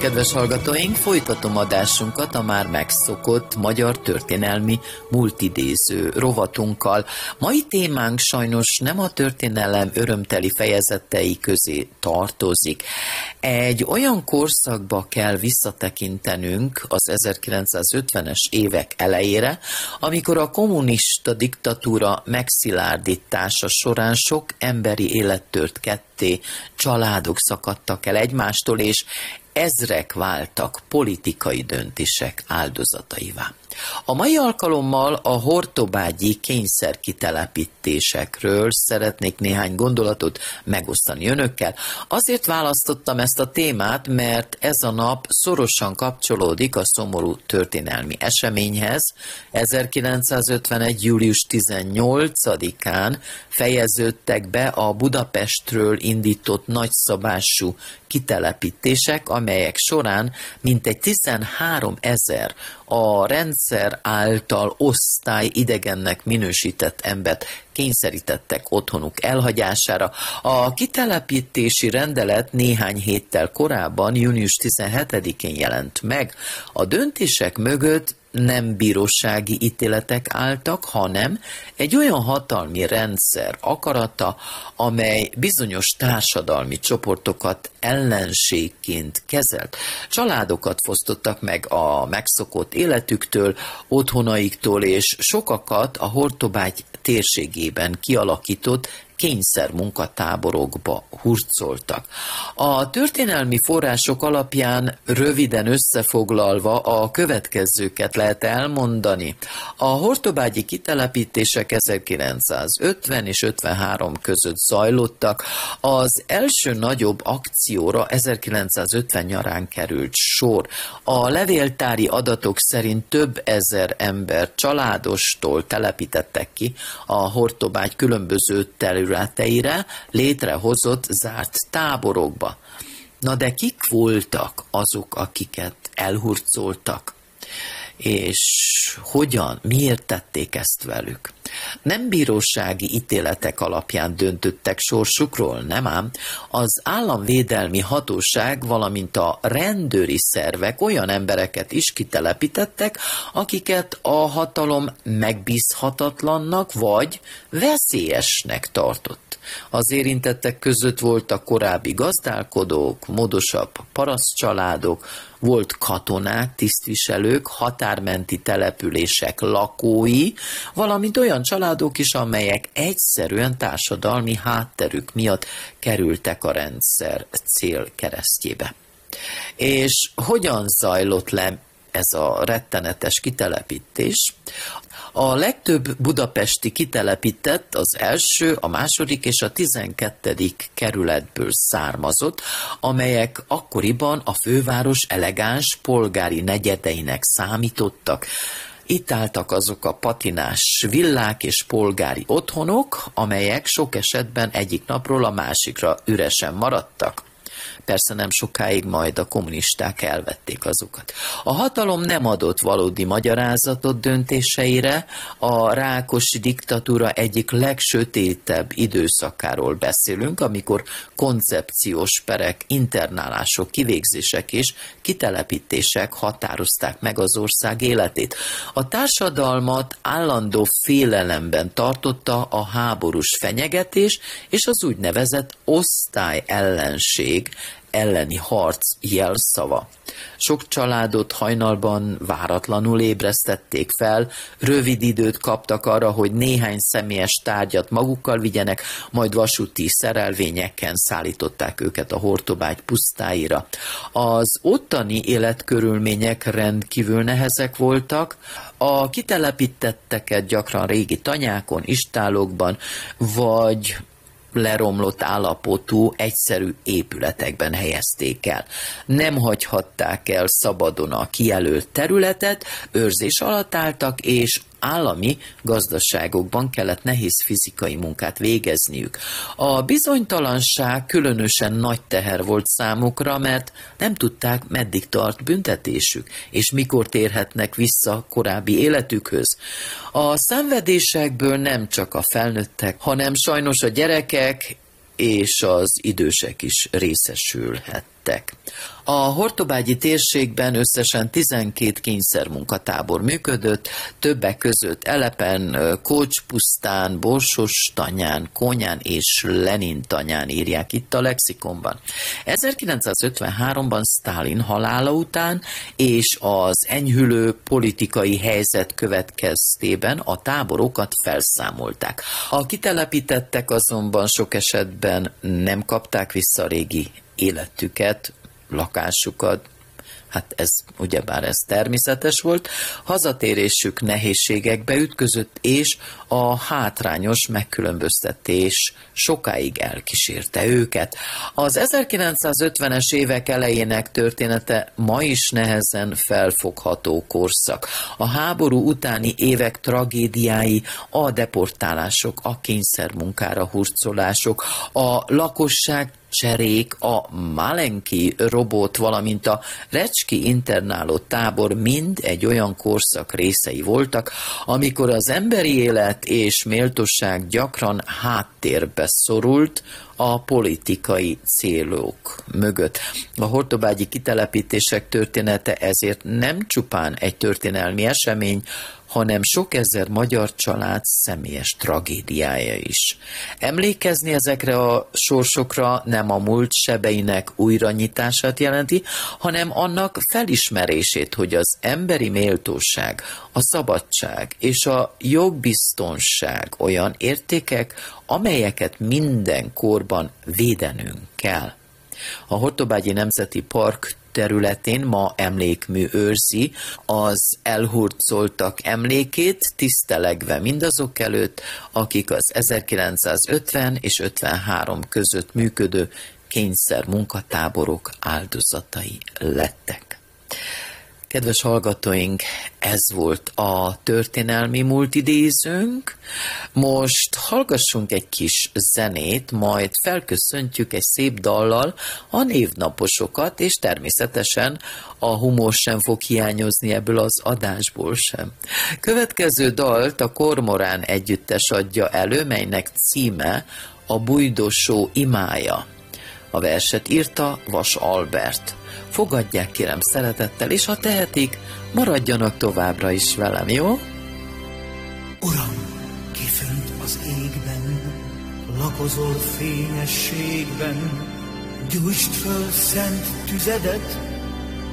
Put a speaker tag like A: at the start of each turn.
A: kedves hallgatóink! Folytatom adásunkat a már megszokott magyar történelmi múltidéző rovatunkkal. Mai témánk sajnos nem a történelem örömteli fejezetei közé tartozik. Egy olyan korszakba kell visszatekintenünk az 1950-es évek elejére, amikor a kommunista diktatúra megszilárdítása során sok emberi élet tört ketté, családok szakadtak el egymástól, és ezrek váltak politikai döntések áldozataivá. A mai alkalommal a hortobágyi kényszerkitelepítésekről szeretnék néhány gondolatot megosztani önökkel. Azért választottam ezt a témát, mert ez a nap szorosan kapcsolódik a szomorú történelmi eseményhez. 1951. július 18-án fejeződtek be a Budapestről indított nagyszabású kitelepítések, amelyek során mintegy 13 000 a rendszer által osztály idegennek minősített embert kényszerítettek otthonuk elhagyására. A kitelepítési rendelet néhány héttel korábban, június 17-én jelent meg. A döntések mögött nem bírósági ítéletek álltak, hanem egy olyan hatalmi rendszer akarata, amely bizonyos társadalmi csoportokat ellenségként kezelt. Családokat fosztottak meg a megszokott életüktől, otthonaiktól, és sokakat a Hortobágy térségében kialakított kényszermunkatáborokba hurcoltak. A történelmi források alapján röviden összefoglalva a következőket lehet elmondani. A hortobágyi kitelepítések 1950 és 53 között zajlottak. Az első nagyobb akcióra 1950 nyarán került sor. A levéltári adatok szerint több ezer ember családostól telepítettek ki a Hortobágy különböző területeire létrehozott zárt táborokba. Na de kik voltak azok, akiket elhurcoltak? És hogyan, miért tették ezt velük? Nem bírósági ítéletek alapján döntöttek sorsukról, nem ám. Az államvédelmi hatóság, valamint a rendőri szervek olyan embereket is kitelepítettek, akiket a hatalom megbízhatatlannak vagy veszélyesnek tartott. Az érintettek között voltak korábbi gazdálkodók, modosabb parasztcsaládok, volt katonák, tisztviselők, határmenti települések lakói, valamint olyan családok is, amelyek egyszerűen társadalmi hátterük miatt kerültek a rendszer célkeresztjébe. És hogyan zajlott le ez a rettenetes kitelepítés? A legtöbb budapesti kitelepített az első, a második és a 12. kerületből származott, amelyek akkoriban a főváros elegáns polgári negyedeinek számítottak. Itt álltak azok a patinás villák és polgári otthonok, amelyek sok esetben egyik napról a másikra üresen maradtak. Persze nem sokáig majd a kommunisták elvették azokat. A hatalom nem adott valódi magyarázatot döntéseire, a Rákosi diktatúra egyik legsötétebb időszakáról beszélünk, amikor koncepciós perek, internálások, kivégzések és kitelepítések határozták meg az ország életét. A társadalmat állandó félelemben tartotta a háborús fenyegetés és az úgynevezett osztály ellenség elleni harc jelszava. Sok családot hajnalban váratlanul ébresztették fel, rövid időt kaptak arra, hogy néhány személyes tárgyat magukkal vigyenek, majd vasúti szerelvényeken szállították őket a Hortobágy pusztáira. Az ottani életkörülmények rendkívül nehezek voltak, a kitelepítetteket gyakran régi tanyákon, istállókban vagy leromlott állapotú, egyszerű épületekben helyezték el. Nem hagyhatták el szabadon a kijelölt területet, őrzés alatt álltak, és állami gazdaságokban kellett nehéz fizikai munkát végezniük. A bizonytalanság különösen nagy teher volt számukra, mert nem tudták, meddig tart büntetésük, és mikor térhetnek vissza korábbi életükhöz. A szenvedésekből nem csak a felnőttek, hanem sajnos a gyerekek és az idősek is részesülhettek. lettek. A hortobágyi térségben összesen 12 kényszermunkatábor működött, többek között Elepen, Kócspusztán, Borsostanyán, Konyán és Lenintanyán írják itt a lexikonban. 1953-ban Sztálin halála után és az enyhülő politikai helyzet következtében a táborokat felszámolták. A kitelepítettek azonban sok esetben nem kapták vissza a régi életüket, lakásukat, hát ez ugyebár ez természetes volt, hazatérésük nehézségekbe ütközött, és a hátrányos megkülönböztetés sokáig elkísérte őket. Az 1950-es évek elejének története ma is nehezen felfogható korszak. A háború utáni évek tragédiái, a deportálások, a kényszermunkára hurcolások, a lakosság cserék, a Malenki robot, valamint a Recski internáló tábor mind egy olyan korszak részei voltak, amikor az emberi élet és méltóság gyakran háttérbe szorult a politikai célok mögött. A hortobágyi kitelepítések története ezért nem csupán egy történelmi esemény, hanem sok ezer magyar család személyes tragédiája is. Emlékezni ezekre a sorsokra nem a múlt sebeinek újranyitását jelenti, hanem annak felismerését, hogy az emberi méltóság, a szabadság és a jogbiztonság olyan értékek, amelyeket minden korban védenünk kell. A Hortobágyi Nemzeti Park területén ma emlékmű őrzi az elhurcoltak emlékét, tisztelegve mindazok előtt, akik az 1950 és 53 között működő kényszer munkatáborok áldozatai lettek. Kedves hallgatóink, ez volt a történelmi múltidézőnk. Most hallgassunk egy kis zenét, majd felköszöntjük egy szép dallal a névnaposokat, és természetesen a humor sem fog hiányozni ebből az adásból sem. Következő dalt a Kormorán együttes adja elő, melynek címe a Bújdosó imája. A verset írta Vas Albert. Fogadják kérem szeretettel, és ha tehetik, maradjanak továbbra is velem, jó?
B: Uram, ki fönt az égben, lakozol fényességben, gyújtsd föl szent tüzedet,